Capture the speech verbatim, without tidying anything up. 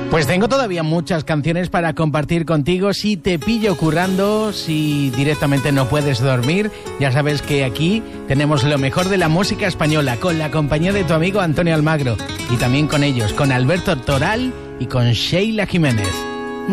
Pues tengo todavía muchas canciones para compartir contigo. Si te pillo currando, si directamente no puedes dormir, ya sabes que aquí tenemos lo mejor de la música española, con la compañía de tu amigo Antonio Almagro, y también con ellos, con Alberto Toral y con Sheila Jiménez.